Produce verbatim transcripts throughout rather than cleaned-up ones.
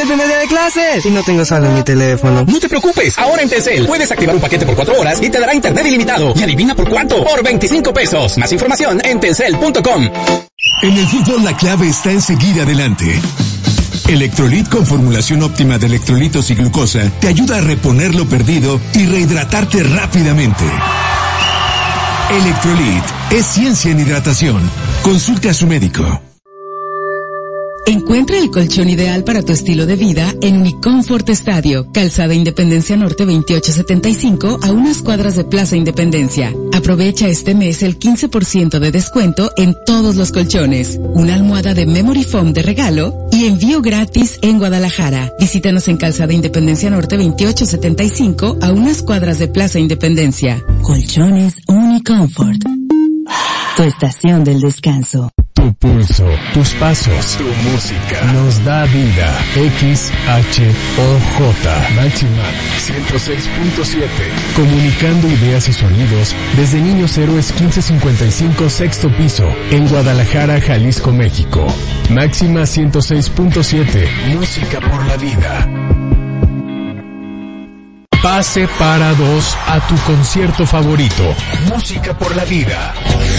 el primer día de clases y no tengo saldo en mi teléfono. No te preocupes, ahora en Telcel puedes activar un paquete por cuatro horas y te dará internet ilimitado. Y adivina por cuánto, por veinticinco pesos. Más información en telcel punto com. En el fútbol la clave está en seguir adelante. Electrolit con formulación óptima de electrolitos y glucosa te ayuda a reponer lo perdido y rehidratarte rápidamente. Electrolit es ciencia en hidratación. Consulte a su médico. Encuentra el colchón ideal para tu estilo de vida en Mi Comfort Estadio, Calzada Independencia Norte veintiocho setenta y cinco, a unas cuadras de Plaza Independencia. Aprovecha este mes el quince por ciento de descuento en todos los colchones, una almohada de Memory Foam de regalo y envío gratis en Guadalajara. Visítanos en Calzada Independencia Norte veintiocho setenta y cinco, a unas cuadras de Plaza Independencia. Colchones Unicomfort. Tu estación del descanso. Tu pulso, tus pasos, tu música nos da vida. X H O J Máxima ciento seis punto siete. Comunicando ideas y sonidos desde Niños Héroes quince cincuenta y cinco, sexto piso, en Guadalajara, Jalisco, México. Máxima ciento seis punto siete. Música por la vida. Pase para dos a tu concierto favorito. Música por la vida.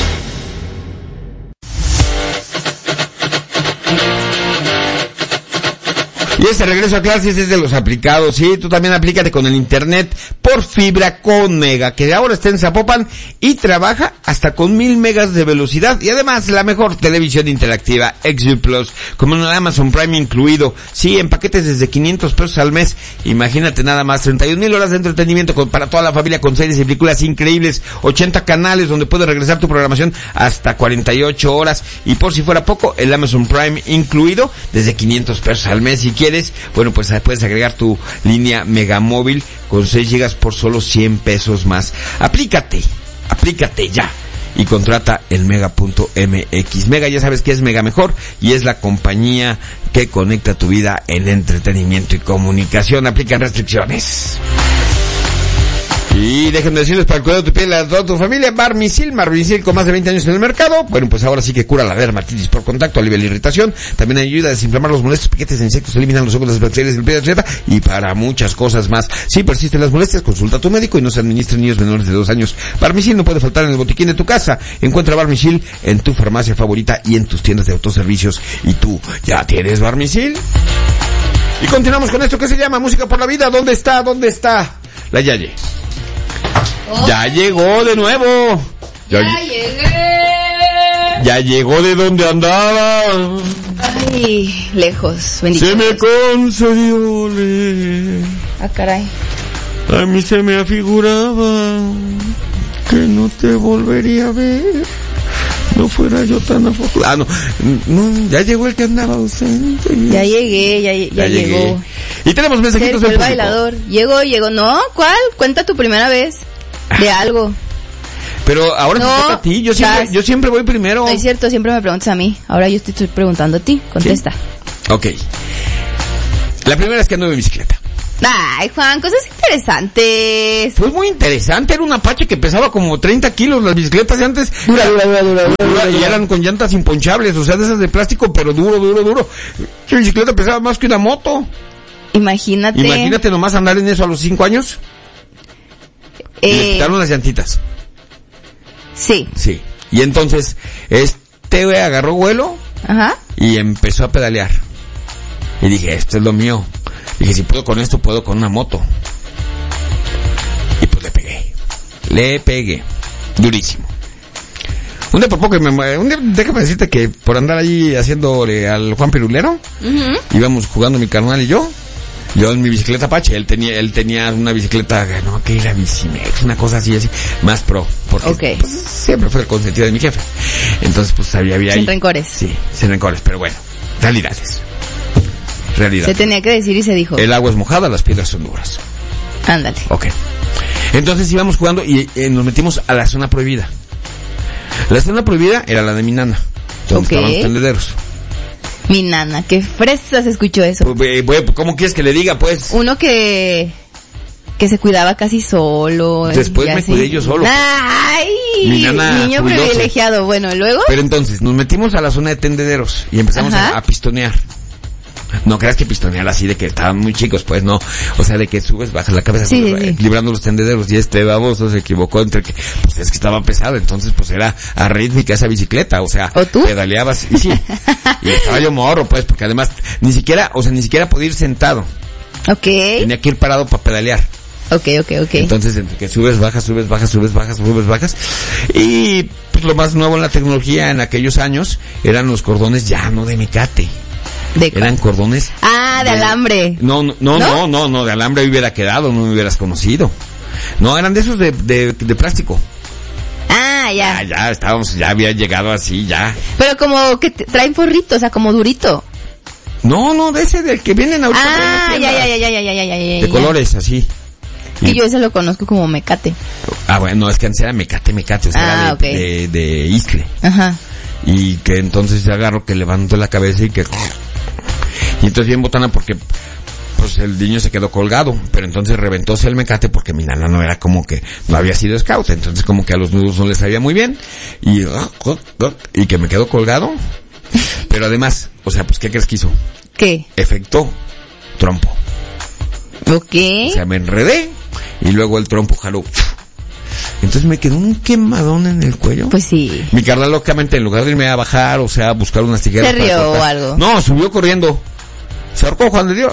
Y este regreso a clases es de los aplicados, sí, tú también aplícate con el internet por fibra con Mega, que ahora está en Zapopan y trabaja hasta con mil megas de velocidad y además la mejor televisión interactiva X V Plus, como en Amazon Prime incluido, sí, en paquetes desde quinientos pesos al mes, imagínate nada más, treinta y un mil horas de entretenimiento con, para toda la familia con series y películas increíbles, ochenta canales donde puedes regresar tu programación hasta cuarenta y ocho horas y por si fuera poco, el Amazon Prime incluido desde quinientos pesos al mes si quieres. Bueno, pues puedes agregar tu línea Megamóvil con seis gigas por solo cien pesos más. Aplícate, aplícate ya y contrata el Mega punto M X. Mega, ya sabes que es Mega Mejor y es la compañía que conecta tu vida en entretenimiento y comunicación. Aplican restricciones. Y déjenme decirles, para el cuidado de tu piel, de toda tu familia, Barmisil, Barmisil con más de veinte años en el mercado. Bueno, pues ahora sí que cura la dermatitis por contacto, alivia la irritación, también ayuda a desinflamar los molestos piquetes de insectos, eliminan los hongos, las bacterias del pie, etcétera, y para muchas cosas más. Si persisten las molestias, consulta a tu médico y no se administren niños menores de dos años. Barmisil no puede faltar en el botiquín de tu casa. Encuentra Barmisil en tu farmacia favorita y en tus tiendas de autoservicios. ¿Y tú ya tienes Barmisil? Y continuamos con esto que se llama Música por la Vida. ¿Dónde está? ¿Dónde está? La Yaye. Oh. Ya llegó de nuevo. Ya, ya llegué. Ya llegó de donde andaba. Ay, lejos. Bendito. Se me concedió leer. Ah, caray. A mí se me afiguraba que no te volvería a ver. No fuera yo tan afortunado. Ah, no, no, ya llegó el que andaba ausente. Ya llegué, ya, ya, ya llegó. Llegué. Y tenemos mensajitos del el bailador. Llegó, llegó. No, ¿cuál? Cuenta tu primera vez de algo. Pero ahora no, te toca a ti. Yo siempre, estás... yo siempre voy primero. No es cierto, siempre me preguntas a mí. Ahora yo te estoy preguntando a ti. Contesta. ¿Sí? Ok. La primera es que ando en bicicleta. Ay, Juan, cosas interesantes. Pues muy interesante, era un Apache que pesaba como treinta kilos, las bicicletas de antes. Dura, dura, dura, dura, dura, dura, y eran con llantas imponchables, o sea, de esas de plástico, pero duro, duro, duro. ¿Qué bicicleta pesaba más que una moto? Imagínate. Imagínate nomás andar en eso a los cinco años. Eh... Y le quitaron las llantitas. Sí. Sí. Y entonces, este güey agarró vuelo. Ajá. Y empezó a pedalear. Y dije, esto es lo mío. Dije, si puedo con esto, puedo con una moto. Y pues le pegué. Le pegué. Durísimo. Un día por poco, me, un día, déjame decirte que por andar allí haciéndole al Juan Pirulero, uh-huh. íbamos jugando mi carnal y yo. Yo en mi bicicleta Apache, él tenía, él tenía una bicicleta, no, que era Bicimex, una cosa así, así, más pro. Porque okay. pues, siempre fue el consentido de mi jefe. Entonces, pues había, había Sin ahí. rencores. Sí, sin rencores, pero bueno, realidades. Realidad. Se tenía que decir y se dijo. El agua es mojada, las piedras son duras. Ándale. Ok. Entonces íbamos jugando y eh, nos metimos a la zona prohibida. La zona prohibida era la de mi nana, donde okay. estaban los tendederos. Mi nana, qué fresa se escuchó eso. Pues, pues, ¿cómo quieres que le diga, pues? Uno que que se cuidaba casi solo. Después me así. Cuidé yo solo. ¡Ay! Mi nana niño cuidoso. Privilegiado. Bueno, ¿luego? Pero entonces nos metimos a la zona de tendederos y empezamos a, a pistonear. No creas que pistonear así de que estaban muy chicos, pues no. O sea, de que subes, bajas la cabeza, sí, subes, sí, sí. librando los tendederos. Y este baboso se equivocó entre que, pues es que estaba pesado, entonces pues era arrítmica esa bicicleta, o sea, ¿O tú? pedaleabas, y sí. Y estaba yo morro, pues, porque además, ni siquiera, o sea, ni siquiera podía ir sentado. Ok. Tenía que ir parado para pedalear. Ok, ok, ok. Entonces, entre que subes, bajas, subes, bajas, subes, bajas, subes, bajas. Y pues lo más nuevo en la tecnología en aquellos años eran los cordones ya no de mecate. ¿De Eran cordones. Ah, de, de alambre. No, no, no, no, no, no, no, de alambre hubiera quedado, no me hubieras conocido. No, eran de esos de, de, de plástico. Ah, ya. Ya, ya, estábamos, ya había llegado así, ya. Pero como que te- traen forrito, o sea, como durito. No, no, de ese del que vienen ahorita. Ah, en la ya, tienda. ya, ya, ya, ya, ya, ya, ya. De ya. colores, así. Que yo ese lo conozco como mecate. Ah, bueno, no, es que antes era mecate, mecate, o sea, Ah, era de, ok. de, de iscle. Ajá. Y que entonces se agarro que levanto la cabeza y que... Y entonces bien botana porque pues el niño se quedó colgado, pero entonces reventóse el mecate porque mi nana no era como que no había sido scout, entonces como que a los nudos no les sabía muy bien y y que me quedó colgado. Pero además, o sea, pues ¿qué crees que hizo? ¿Qué? Efecto trompo. Ok. O sea, me enredé y luego el trompo jaló. Entonces me quedó un quemadón en el cuello. Pues sí. Mi Carla locamente, en lugar de irme a bajar, o sea, a buscar unas tijeras. ¿Se para rió cortar, o algo? No, subió corriendo. Se ahorcó Juan de Dios.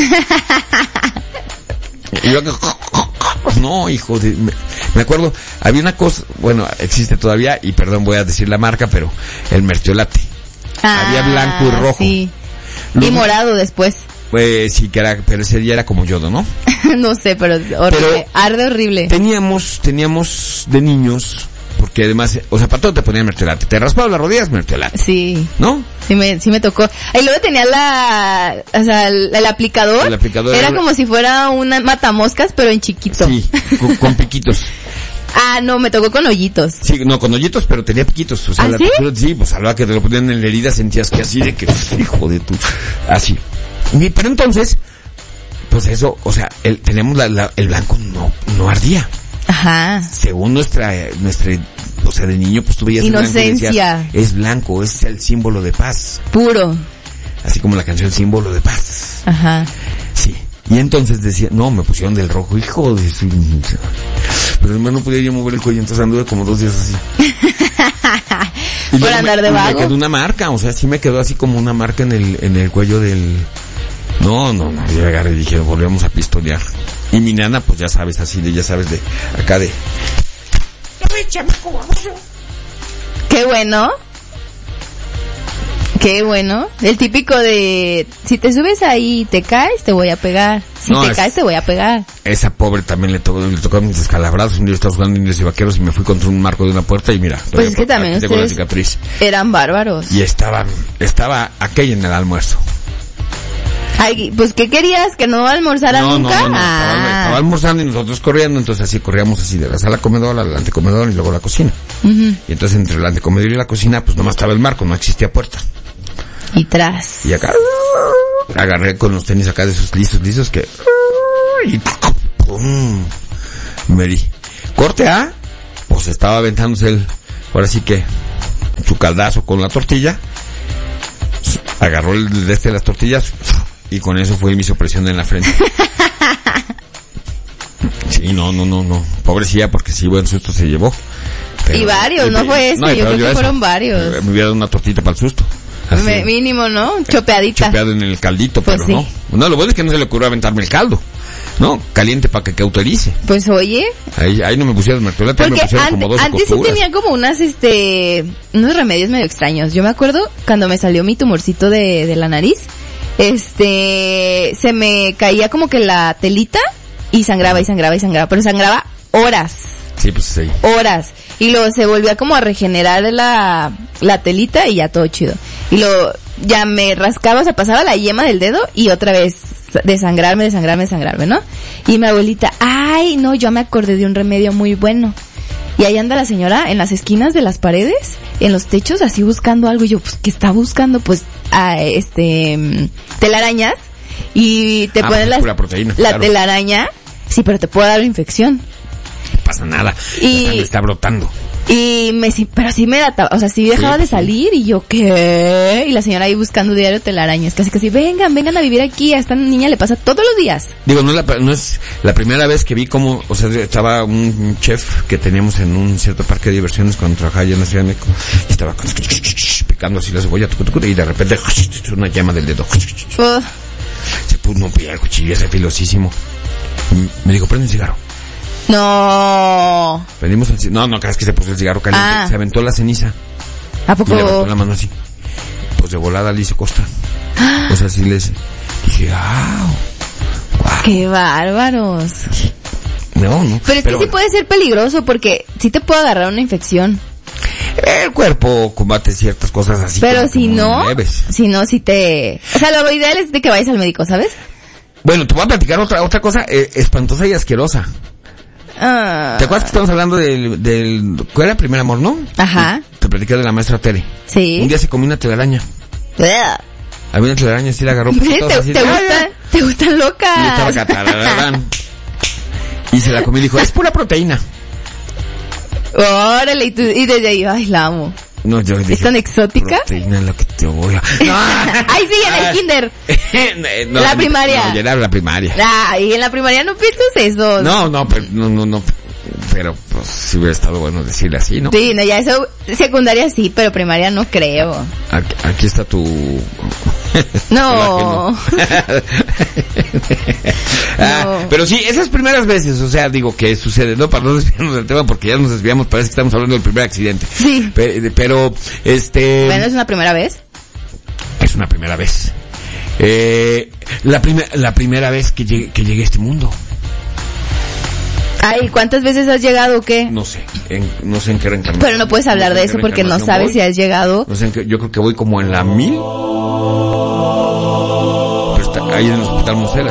Y yo que... No, hijo de... Me, me acuerdo, había una cosa, bueno, existe todavía, y perdón, voy a decir la marca, pero el mertiolate. Ah, había blanco y rojo. Sí. Lo- Y morado después. Pues sí, que era, pero ese día era como yodo, ¿no? No sé, pero horrible. Pero- Arde horrible. Teníamos, teníamos de niños, porque además, o sea, para todo te ponían mertiolate. Te raspaba las rodillas, mertiolate. Sí. ¿No? Sí me, sí me tocó. Y luego tenía la, o sea, el, el aplicador. El aplicador Era era- como si fuera una matamoscas, pero en chiquito. Sí, con, con piquitos. Ah, no, me tocó con hoyitos. Sí, no, con hoyitos, pero tenía piquitos. O sea, ¿Ah, la sí? textura- sí, pues a la hora que te lo ponían en la herida sentías que así de que, hijo de tu, así. Y, pero entonces, pues eso, o sea, el, teníamos la, la, el blanco no, no ardía. Ajá. Según nuestra, nuestra, o sea, de niño, pues tú veías el blanco y decías, Inocencia. es blanco, es el símbolo de paz. Puro. Así como la canción Símbolo de Paz. Ajá. Sí. Y entonces decía, no, me pusieron del rojo, hijo de su... Pero además no podía yo mover el cuello, entonces anduve como dos días así. Y Por luego andar me, de Me vago. quedó una marca, o sea, sí me quedó así como una marca en el, en el cuello del... No, no, no, yo agarré y dije, volvemos a pistonear. Y mi nana, pues ya sabes, así de, ya sabes, de, acá de... Qué bueno. Qué bueno. El típico de, si te subes ahí y te caes, te voy a pegar. Si No, te es- caes, te voy a pegar. Esa pobre también le tocó, le tocó mis descalabrados. Un día estaba jugando indios y vaqueros y me fui contra un marco de una puerta y mira. Pues todavía es que por- también aquí tengo la ustedes cicatriz. eran bárbaros. Y estaba, estaba aquella en el almuerzo. Ay, pues ¿qué querías? ¿Que no almorzara No, no, nunca? no, no, Ah. estaba, estaba almorzando y nosotros corriendo, entonces así corríamos así de la sala comedor al antecomedor y luego la cocina. Ujú. Y entonces entre el antecomedor y la cocina pues nomás estaba el marco, no existía puerta. Y tras. Y acá agarré con los tenis acá de esos lisos, lisos que... Y ¡pum! Me di. Corte A, pues estaba aventándose el... Ahora sí que su caldazo con la tortilla. Agarró el de este de las tortillas y con eso fue y me hizo presión en la frente. Sí, no, no, no, no. Pobrecilla porque sí, buen susto se llevó. Pero- Y varios, no fue ese, yo y creo pero que eso, fueron varios. Me hubiera dado una tortita para el susto. Así. Me- mínimo, ¿no? Chopeadita. Chopeado en el caldito, Pues pero sí. no. No, lo bueno es que no se le ocurrió aventarme el caldo. No, caliente para que cauterice. Pues oye, Ahí, ahí no me pusieron mertiolate, me porque pusieron ante- como dos antes sí costuras. tenía como unas, este, unos remedios medio extraños. Yo me acuerdo cuando me salió mi tumorcito de, de la nariz, este, se me caía como que la telita y sangraba y sangraba y sangraba, pero sangraba horas. Sí, pues sí. horas. Y luego se volvía como a regenerar la, la telita y ya todo chido. Y luego ya me rascaba, o sea, pasaba la yema del dedo y otra vez desangrarme, desangrarme, desangrarme, ¿no? Y mi abuelita, ay, no, yo me acordé de un remedio muy bueno. Y ahí anda la señora en las esquinas de las paredes, en los techos, así buscando algo. Y yo, pues, ¿qué está buscando? Pues, ah, este, mm, telarañas. Y te Ah, ponen pues, las, pura proteína, la claro. telaraña. Sí, pero te puede dar infección. No pasa nada. Y- La sangre está brotando. Y me, sí, pero sí me da, o sea, sí dejaba sí, de salir y yo, ¿qué? Y la señora ahí buscando diario telarañas, casi casi, vengan, vengan a vivir aquí, a esta niña le pasa todos los días. Digo, no es la, no es la primera vez que vi cómo, o sea, estaba un chef que teníamos en un cierto parque de diversiones cuando trabajaba allá en la Ciudad de México, y estaba picando así la cebolla, y de repente, una llama del dedo. Uh. Se puso un el cuchillo ese filosísimo. Me dijo, prende un cigarro. No. Prendimos el cigarro. No, no creas que se puso el cigarro caliente. Ah. Se aventó la ceniza. ¿A poco? Y levantó la mano así. Pues de volada Alicia Costa. O sea, así les dije, wow. wow. ¡Qué bárbaros! No, no. Pero es pero, que sí puede ser peligroso porque sí te puede agarrar una infección. El cuerpo combate ciertas cosas así. Pero como, si como no, leves. si no, si te... O sea, lo ideal es de que vayas al médico, ¿sabes? Bueno, te voy a platicar otra otra cosa eh, espantosa y asquerosa. Ah. ¿Te acuerdas que estamos hablando del, del... ¿Cuál era el primer amor, no? Ajá. Te platicé de la maestra Tere. Sí. Un día se comió una telaraña. Bleh. Había una telaraña y sí la agarró. ¿Te, así, ¿te, gusta, ¿Te gustan locas? Y estaba catararán. Y se la comió y dijo, es pura proteína. Órale, y, tú, y desde ahí, ay, la amo. No, yo dije, ¿es tan exótica? Proteína es lo que te voy a... No. Ay, sí, en el kinder. no, la primaria. No, ya era la primaria. Ah, y en la primaria no piensas eso. No, no, pero, no, no, no. Pero, pues, si hubiera estado bueno decirle así, ¿no? Sí, no, ya eso, secundaria sí, pero primaria no creo. Aquí, aquí está tu... No. no. ah, no. Pero sí, esas primeras veces, o sea, digo que sucede, ¿no? Para no desviarnos del tema, porque ya nos desviamos, parece que estamos hablando del primer accidente. Sí. Pero, pero este... Bueno, ¿es una primera vez? Es una primera vez. Eh, la, primer, la primera vez que llegué, que llegué a este mundo. Ay, ¿cuántas veces has llegado o qué? No sé, en, no sé en qué reencarnación. Pero no puedes hablar no de eso porque no sabes voy. si has llegado. No sé en qué, yo creo que voy como en la mil. Pero está ahí en el Hospital Mosela.